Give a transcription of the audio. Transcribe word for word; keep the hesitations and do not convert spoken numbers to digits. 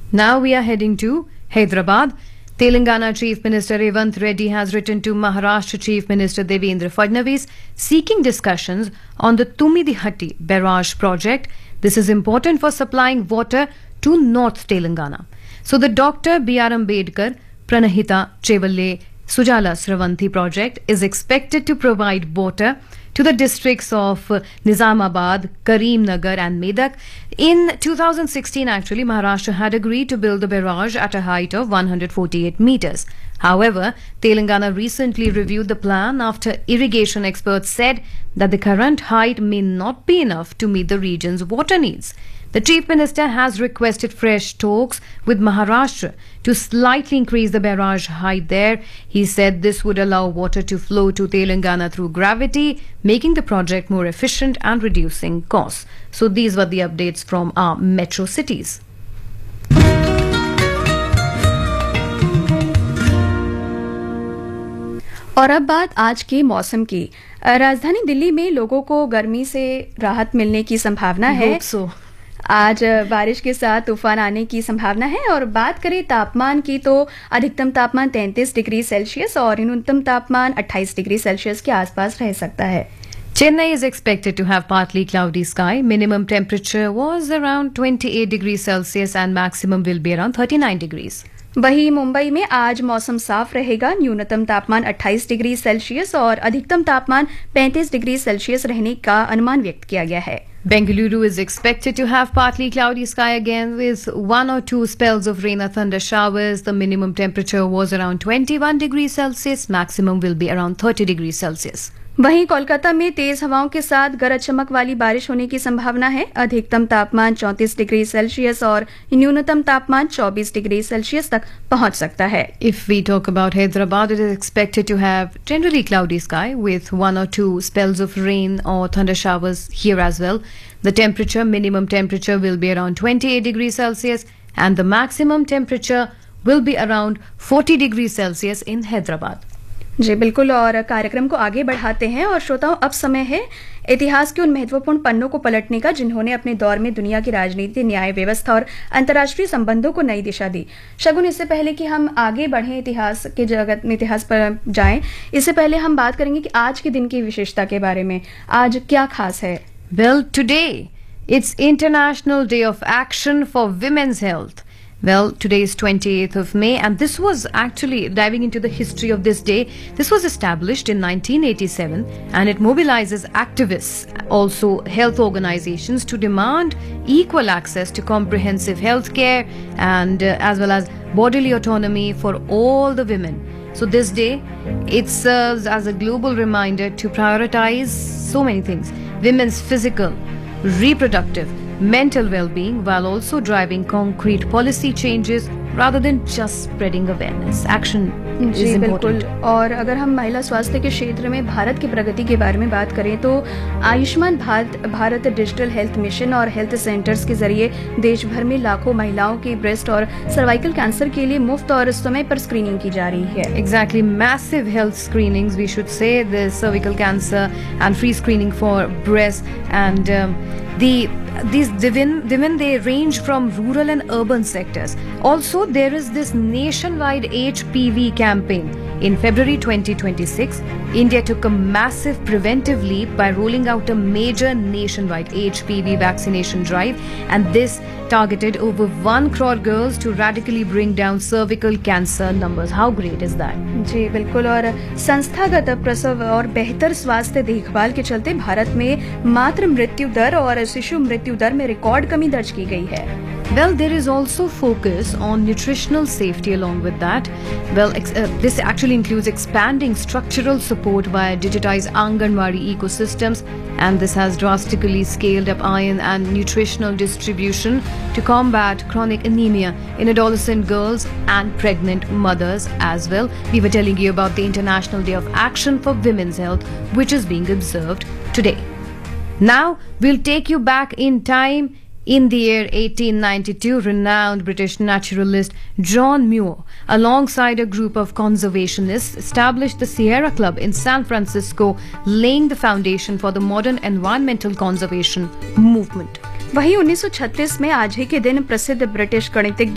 Now we are heading to Hyderabad. Telangana Chief Minister Revanth Reddy has written to Maharashtra Chief Minister Devendra Fadnavis seeking discussions on the Tumidihatti barrage project. This is important for supplying water to North Telangana. So the Doctor B R Ambedkar Pranahita Chevalle Sujala Sravanti project is expected to provide water to the districts of uh, Nizamabad, Karimnagar and Medak. In two thousand sixteen, actually, Maharashtra had agreed to build the barrage at a height of one hundred forty-eight meters. However, Telangana recently reviewed the plan after irrigation experts said that the current height may not be enough to meet the region's water needs. The Chief Minister has requested fresh talks with Maharashtra to slightly increase the barrage height there. He said this would allow water to flow to Telangana through gravity, making the project more efficient and reducing costs. So these were the updates from our metro cities. और अब बात आज के मौसम की। राजधानी दिल्ली में लोगों को गर्मी से राहत मिलने की संभावना है। So. आज बारिश के साथ तूफान आने की संभावना है। और बात करें तापमान की तो अधिकतम तापमान तैंतीस डिग्री सेल्सियस और न्यूनतम तापमान अट्ठाईस डिग्री सेल्सियस के आसपास रह सकता है। Chennai is expected to have partly cloudy sky. Minimum temperature was around twenty-eight degrees Celsius and maximum will be around thirty-nine degrees. वहीं मुंबई में आज मौसम साफ रहेगा। न्यूनतम तापमान अट्ठाईस डिग्री सेल्सियस और अधिकतम तापमान पैंतीस डिग्री सेल्सियस रहने का अनुमान व्यक्त किया गया है। Bengaluru is expected to have partly cloudy sky again with one or two spells of rain or thunder showers. The minimum temperature was around twenty-one degrees Celsius. Maximum will be around thirty degrees Celsius. वहीं कोलकाता में तेज हवाओं के साथ गरज चमक वाली बारिश होने की संभावना है। अधिकतम तापमान चौंतीस डिग्री सेल्सियस और न्यूनतम तापमान चौबीस डिग्री सेल्सियस तक पहुंच सकता है। If we talk about Hyderabad, it is expected to have generally cloudy sky with one or two spells of rain or thunder showers here as well. The temperature, minimum temperature will be around twenty-eight degrees Celsius and the maximum temperature will be around forty degrees Celsius in Hyderabad. जी बिल्कुल। और कार्यक्रम को आगे बढ़ाते हैं और श्रोताओं, अब समय है इतिहास के उन महत्वपूर्ण पन्नों को पलटने का जिन्होंने अपने दौर में दुनिया की राजनीति, न्याय व्यवस्था और अंतर्राष्ट्रीय संबंधों को नई दिशा दी। शगुन, इससे पहले कि हम आगे बढ़ें, इतिहास के जगत में इतिहास पर जाएं, इससे पहले हम बात करेंगे कि आज के दिन की विशेषता के बारे में। आज क्या खास है? Well, today it's International Day of Action for Women's Health. Well, today is twenty-eighth of May and this was actually diving into the history of this day. This was established in nineteen eighty-seven and it mobilizes activists, also health organizations, to demand equal access to comprehensive health care and uh, as well as bodily autonomy for all the women. So this day, it serves as a global reminder to prioritize so many things: women's physical, reproductive, mental well-being, while also driving concrete policy changes rather than just spreading awareness. Action is important. और अगर हम महिला स्वास्थ्य के क्षेत्र में भारत की प्रगति के बारे में बात करें तो Ayushman Bharat Bharat digital health mission और हेल्थ सेंटर्स के जरिए देश भर में लाखों महिलाओं की ब्रेस्ट और सर्वाइकल कैंसर के लिए मुफ्त और समय पर स्क्रीनिंग की जा रही है। Exactly, massive health screenings, we should say, the cervical cancer and free screening for breast and um, the these women, women they range from rural and urban sectors. Also, there is this nationwide H P V campaign. In February twenty twenty-six, India took a massive preventive leap by rolling out a major nationwide H P V vaccination drive, and this targeted over one crore girls to radically bring down cervical cancer numbers. How great is that? जी बिल्कुल। और संस्थागत प्रसव और बेहतर स्वास्थ्य देखभाल के चलते भारत में मातृ मृत्यु दर और शिशु मृत्यु दर में रिकॉर्ड कमी दर्ज की गई है। Well, there is also focus on nutritional safety along with that. Well, ex uh, this actually includes expanding structural support via digitized Anganwadi ecosystems, and this has drastically scaled up iron and nutritional distribution to combat chronic anemia in adolescent girls and pregnant mothers as well. We were telling you about the International Day of Action for Women's Health, which is being observed today. Now, we'll take you back in time. In the year eighteen ninety-two, renowned British naturalist John Muir, alongside a group of conservationists, established the Sierra Club in San Francisco, laying the foundation for the modern environmental conservation movement. वहीं उन्नीस सौ छत्तीस में आज ही के दिन प्रसिद्ध British गणितज्ञ